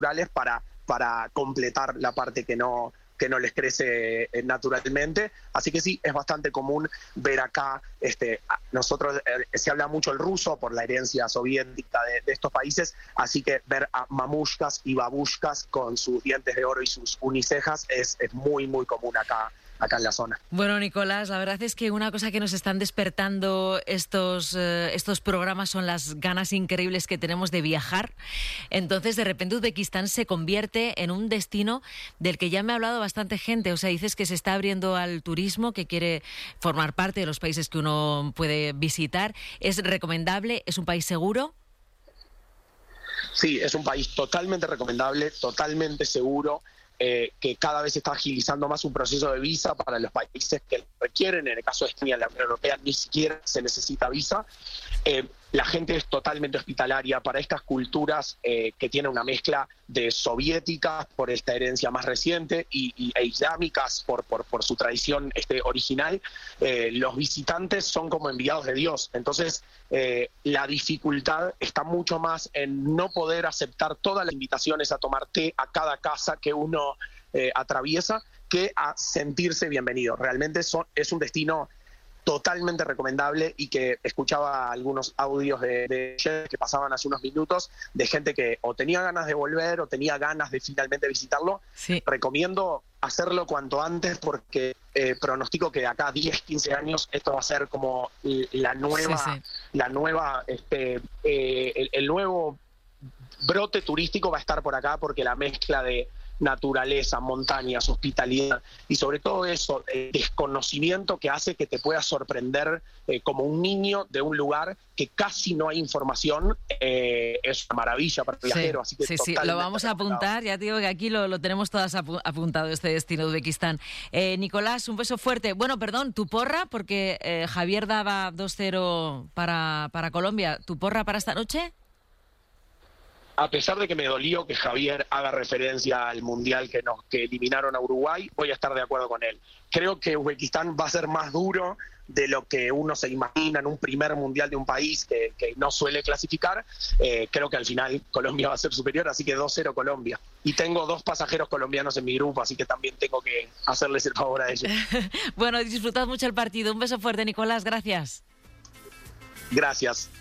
naturales para completar la parte que no les crece naturalmente. Así que sí, es bastante común ver acá, nosotros se habla mucho el ruso por la herencia soviética de estos países, así que ver a mamushkas y babushkas con sus dientes de oro y sus unicejas es muy, muy común acá en la zona. Bueno, Nicolás, la verdad es que una cosa que nos están despertando estos programas son las ganas increíbles que tenemos de viajar. Entonces, de repente, Uzbekistán se convierte en un destino del que ya me ha hablado bastante gente. O sea, dices que se está abriendo al turismo, que quiere formar parte de los países que uno puede visitar. ¿Es recomendable? ¿Es un país seguro? Sí, es un país totalmente recomendable, totalmente seguro. Que cada vez se está agilizando más un proceso de visa para los países que requieren. En el caso de España, la Unión Europea ni siquiera se necesita visa. La gente es totalmente hospitalaria para estas culturas que tienen una mezcla de soviéticas por esta herencia más reciente e islámicas por su tradición original. Los visitantes son como enviados de Dios. Entonces, la dificultad está mucho más en no poder aceptar todas las invitaciones a tomar té a cada casa que uno atraviesa, que a sentirse bienvenido. Realmente es un destino totalmente recomendable, y que escuchaba algunos audios de que pasaban hace unos minutos de gente que o tenía ganas de volver o tenía ganas de finalmente visitarlo. Sí. Recomiendo hacerlo cuanto antes, porque pronostico que de acá a 10, 15 años esto va a ser como la nueva, el nuevo brote turístico va a estar por acá, porque la mezcla de naturaleza, montañas, hospitalidad y sobre todo eso, desconocimiento que hace que te puedas sorprender como un niño de un lugar que casi no hay información, es una maravilla para el viajero. Así que sí, lo vamos a apuntar, ya te digo que aquí lo tenemos todas apuntado, este destino de Uzbekistán. Nicolás, un beso fuerte. Bueno, perdón, tu porra, porque Javier daba 2-0 para Colombia. ¿Tu porra para esta noche? A pesar de que me dolió que Javier haga referencia al Mundial que eliminaron a Uruguay, voy a estar de acuerdo con él. Creo que Uzbekistán va a ser más duro de lo que uno se imagina en un primer Mundial de un país que no suele clasificar. Creo que al final Colombia va a ser superior, así que 2-0 Colombia. Y tengo 2 pasajeros colombianos en mi grupo, así que también tengo que hacerles el favor a ellos. Bueno, disfrutad mucho el partido. Un beso fuerte, Nicolás. Gracias. Gracias.